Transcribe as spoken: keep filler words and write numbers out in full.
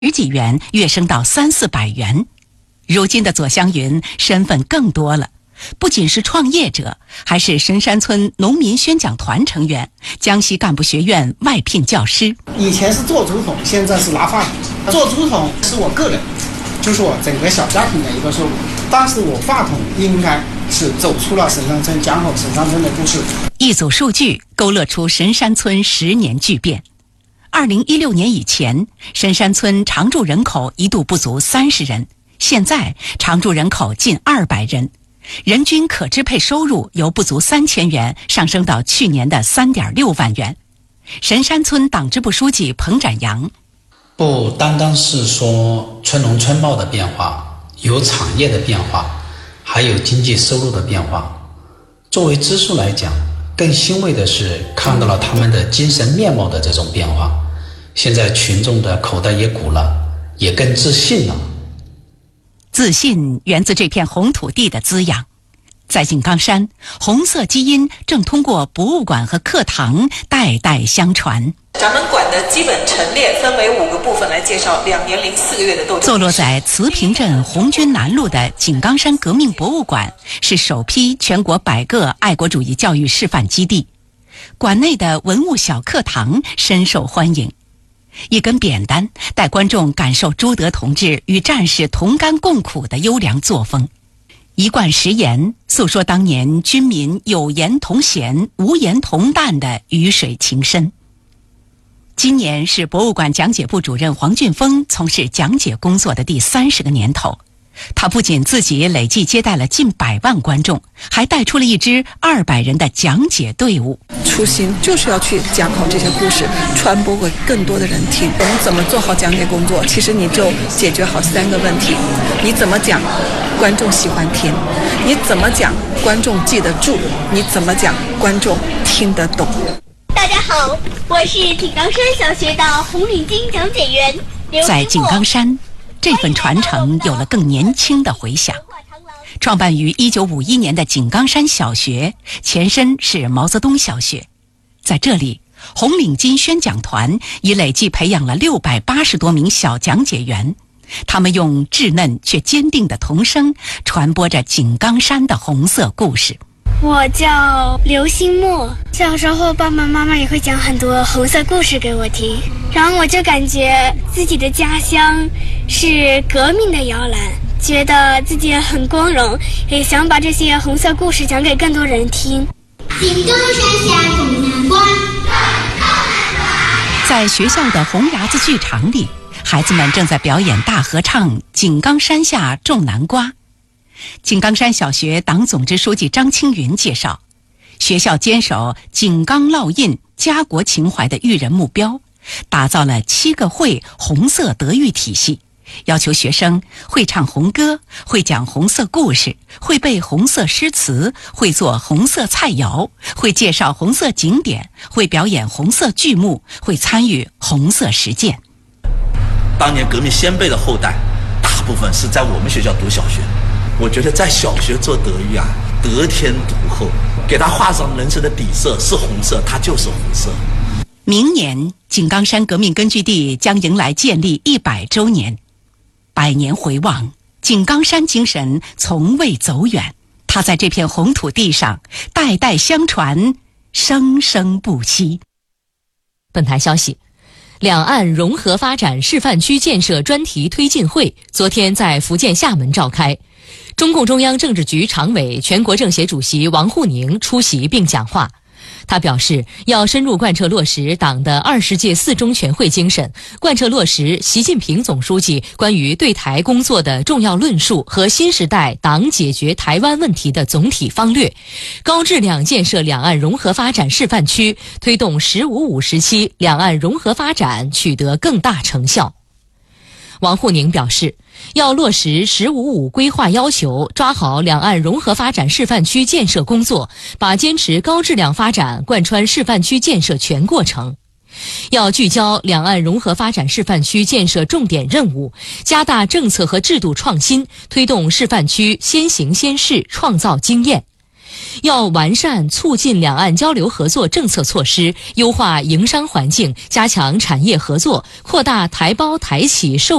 十几元跃升到三四百元。如今的左湘云身份更多了，不仅是创业者，还是神山村农民宣讲团成员，江西干部学院外聘教师。 以前是做竹筒，现在是拿话筒。做竹筒是我个人，就是我整个小家庭的一个收入。当时我话筒应该是走出了神山村，讲好神山村的故事。 一组数据勾勒出神山村十年巨变。二零一六年以前，神山村常住人口一度不足三十人，现在常住人口近二百人，人均可支配收入由不足三千元上升到去年的三点六万元。神山村党支部书记彭展阳： 不单单是说村农村貌的变化，有产业的变化，还有经济收入的变化。作为支书来讲，更欣慰的是看到了他们的精神面貌的这种变化。现在群众的口袋也鼓了，也更自信了。 自信源自这片红土地的滋养。在井冈山，红色基因正通过博物馆和课堂代代相传。 咱们馆的基本陈列分为五个部分来介绍两年零四个月的斗争。 坐落在慈平镇红军南路的井冈山革命博物馆是首批全国百个爱国主义教育示范基地。馆内的文物小课堂深受欢迎。一根扁担带观众感受朱德同志与战士同甘共苦的优良作风。一贯实言诉说当年军民有言同咸，无言同淡的鱼水情深。今年是博物馆讲解部主任黄俊峰从事讲解工作的第三十个年头。他不仅自己累计接待了近百万观众，还带出了一支二百人的讲解队伍。 初心就是要去讲好这些故事，传播给更多的人听。我们怎么做好讲解工作？其实你就解决好三个问题：你怎么讲，观众喜欢听；你怎么讲，观众记得住；你怎么讲，观众听得懂。 大家好，我是井冈山小学的红领巾讲解员刘。 在井冈山，这份传承有了更年轻的回响。创办于一九五一年的井冈山小学，前身是毛泽东小学。在这里，红领巾宣讲团已累计培养了六百八十多名小讲解员，他们用稚嫩却坚定的童声传播着井冈山的红色故事。 我叫刘新墨，小时候爸爸妈妈也会讲很多红色故事给我听，然后我就感觉自己的家乡是革命的摇篮，觉得自己很光荣，也想把这些红色故事讲给更多人听。 井冈山下东南关， 在学校的红牙子剧场里，孩子们正在表演大合唱《井冈山下种南瓜》。井冈山小学党总支书记张青云介绍，学校坚守井冈烙印家国情怀的育人目标，打造了七个会红色德育体系，要求学生会唱红歌，会讲红色故事，会背红色诗词，会做红色菜肴，会介绍红色景点，会表演红色剧目，会参与红色实践。 当年革命先辈的后代大部分是在我们学校读小学，我觉得在小学做德育啊，得天独厚，给他画上人生的底色是红色，它就是红色。 明年井冈山革命根据地将迎来建立一百周年，百年回望，井冈山精神从未走远，它在这片红土地上代代相传，生生不息。 本台消息，两岸融合发展示范区建设专题推进会昨天在福建厦门召开，中共中央政治局常委、全国政协主席王沪宁出席并讲话。他表示，要深入贯彻落实党的二十届四中全会精神，贯彻落实习近平总书记关于对台工作的重要论述和新时代党解决台湾问题的总体方略，高质量建设两岸融合发展示范区，推动“十五五”时期两岸融合发展取得更大成效。王沪宁表示，要落实“十五五”规划要求，抓好两岸融合发展示范区建设工作，把坚持高质量发展贯穿示范区建设全过程。要聚焦两岸融合发展示范区建设重点任务，加大政策和制度创新，推动示范区先行先试，创造经验。 要完善促进两岸交流合作政策措施，优化营商环境，加强产业合作，扩大台胞台企受